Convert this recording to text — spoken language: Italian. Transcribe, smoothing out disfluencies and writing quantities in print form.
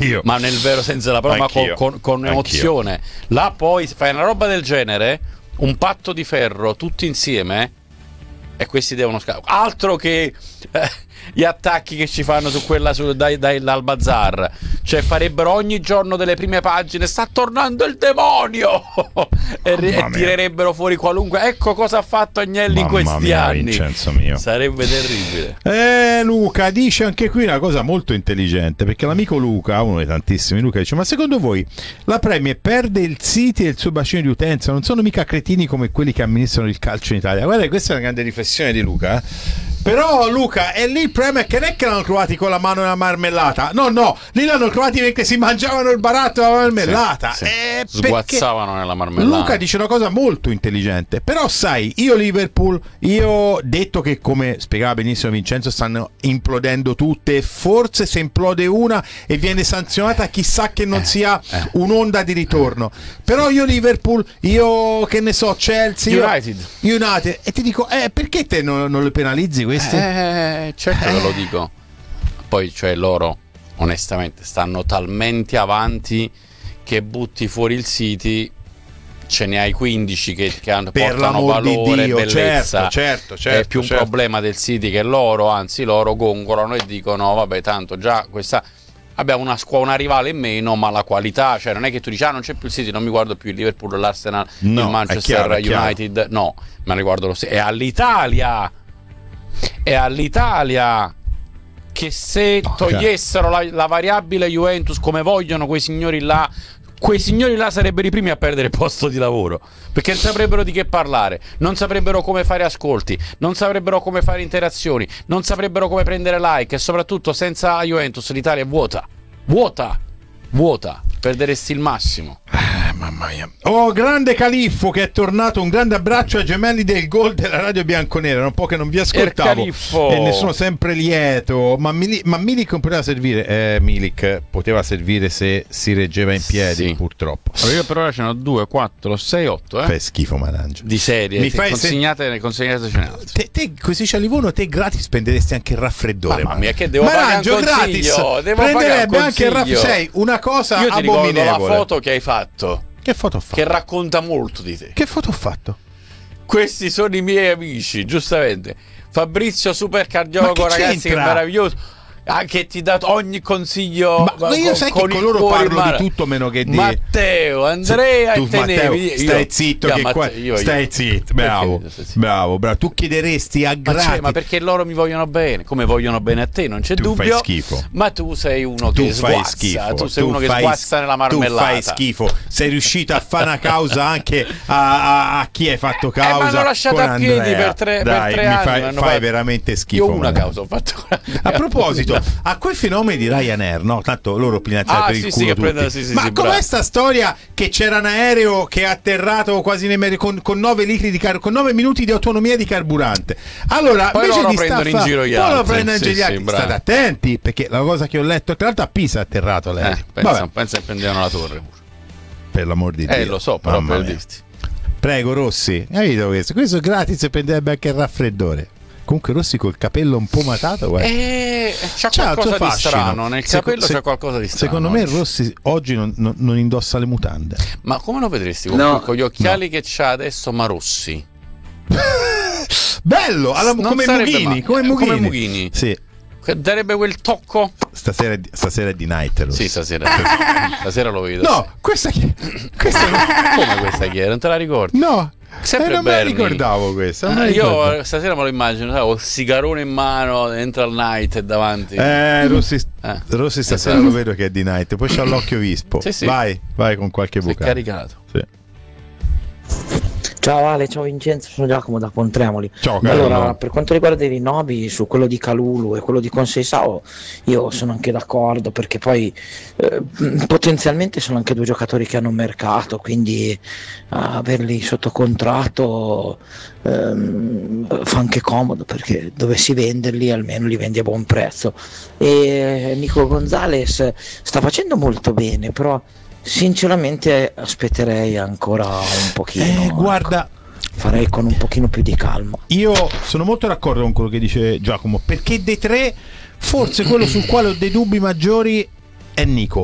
ma nel vero senso della parola, con emozione. Là poi fai una roba del genere, un patto di ferro tutti insieme, e questi devono altro che gli attacchi che ci fanno su quella dal bazar, cioè farebbero ogni giorno delle prime pagine, sta tornando il demonio e tirerebbero fuori qualunque, ecco cosa ha fatto Agnelli in questi anni. Vincenzo mio, sarebbe terribile. Luca dice anche qui una cosa molto intelligente, perché l'amico Luca, uno dei tantissimi Luca, dice: ma secondo voi la Premier perde il City e il suo bacino di utenza? Non sono mica cretini come quelli che amministrano il calcio in Italia. Guarda, questa è una grande riflessione di Luca, Però Luca, è lì il problema è che non è che l'hanno trovati con la mano nella marmellata, no, lì l'hanno trovati perché si mangiavano il baratto della marmellata, sì. Sguazzavano nella marmellata. Luca dice una cosa molto intelligente, però sai, io Liverpool, io detto che, come spiegava benissimo Vincenzo, stanno implodendo tutte, forse se implode una e viene sanzionata chissà che non sia un'onda di ritorno, però io Liverpool, io che ne so, Chelsea, United, e ti dico, perché te non le penalizzi questi? Certo che lo dico. Poi, cioè, loro onestamente stanno talmente avanti che butti fuori il City, ce ne hai 15 che portano valore e bellezza. Certo, è più un problema del City che loro, anzi loro gongolano e dicono vabbè, tanto già questa abbiamo una rivale in meno, ma la qualità, cioè non è che tu dici non c'è più il City, non mi guardo più il Liverpool, l'Arsenal, il Manchester United, no, ma riguardo lo stesso. È all'Italia che se togliessero la variabile Juventus come vogliono quei signori là sarebbero i primi a perdere il posto di lavoro, perché non saprebbero di che parlare, non saprebbero come fare ascolti, non saprebbero come fare interazioni, non saprebbero come prendere like, e soprattutto senza Juventus l'Italia è vuota, perderesti il massimo. Mamma mia. Grande Califfo che è tornato, un grande abbraccio ai gemelli del gol della radio bianconera, un po' che non vi ascoltavo e ne sono sempre lieto, ma Milik non poteva servire, Milik poteva servire se si reggeva in piedi, sì. Purtroppo. Allora, io per ora ce ne ho 2, 4, 6, 8 Fai schifo, manangio. di serie, consegnate te così c'è a Livorno, te gratis spenderesti anche il raffreddore. Mamma mia, che devo pagare un consiglio, prenderebbe anche il raffreddore. Sei una cosa io ti abominevole. Ricordo la foto che hai fatto. Che foto ho fatto? Che racconta molto di te. Che foto ho fatto? Questi sono i miei amici, giustamente. Fabrizio, super cardiologo, ragazzi, che meraviglioso. Anche ti dà ogni consiglio. Ma io sai che con loro parlo di tutto meno che di Matteo, Andrea e Tenevi. Stai zitto, che qua stai zitto. Bravo. Tu chiederesti a gratis. Ma perché loro mi vogliono bene, come vogliono bene a te, non c'è dubbio. Fai schifo. Ma tu sei uno che sguazza, tu sei uno che sguazza nella marmellata. Tu fai schifo. Sei riuscito a fare una causa anche a chi hai fatto causa. Mi hanno lasciato a piedi per tre anni. Fai veramente schifo. Io una causa ho fatto. A proposito, a quei fenomeni di Ryanair, no? Tanto loro pigliano per il culo tutti. Ma com'è sta storia che c'era un aereo che è atterrato quasi con 9 litri di con 9 minuti di autonomia di carburante? Allora, poi invece loro di prendono in giro gli altri. State attenti, perché la cosa che ho letto è che tra l'altro a Pisa è atterrato l'aereo. Pensa che prendevano la torre. Per l'amor di Dio. Lo so, però per dirti. Prego Rossi, hai visto questo? Questo gratis e prenderebbe anche il raffreddore. Comunque Rossi col capello un po' matato, guarda. C'ha qualcosa di strano nel capello, c'è qualcosa di strano. Secondo me Rossi oggi non indossa le mutande. Ma come lo vedresti con gli occhiali che c'ha adesso, ma rossi? Bello, come Mughini. Sì. Darebbe quel tocco. Stasera è di night, Rossi. Sì, stasera lo vedo. No, questa chi è? Come questa chi è? Non te la ricordi? No. Sempre non me la ricordavo questa. Io stasera me lo immagino, ho il sigarone in mano, entra al night e davanti. Rossi stasera lo vedo che è di night, poi c'ha l'occhio vispo. Sì. Vai con qualche buca. È caricato. Sì. Ciao Ale, ciao Vincenzo, sono Giacomo da Pontremoli. Ciao, allora, per quanto riguarda i rinnovi su quello di Kalulu e quello di Conceição, io sono anche d'accordo, perché poi potenzialmente sono anche due giocatori che hanno mercato, quindi averli sotto contratto fa anche comodo, perché dovessi venderli almeno li vendi a buon prezzo. E Nico Gonzalez sta facendo molto bene, però sinceramente aspetterei ancora un pochino. Guarda, farei con un pochino più di calma. Io sono molto d'accordo con quello che dice Giacomo, perché dei tre forse quello sul quale ho dei dubbi maggiori è Nico.